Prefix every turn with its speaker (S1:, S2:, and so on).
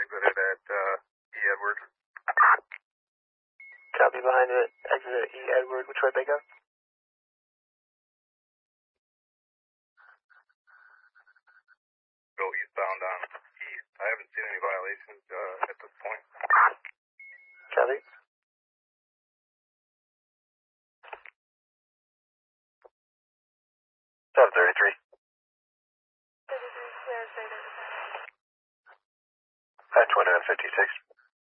S1: exited at E. Edward.
S2: Copy behind it. Exit at E. Edward. Which way they go?
S1: Go eastbound on east. I haven't seen any violations at this point.
S2: Copy. Stop 33.
S3: 33, clear, straight over.
S2: At 2956.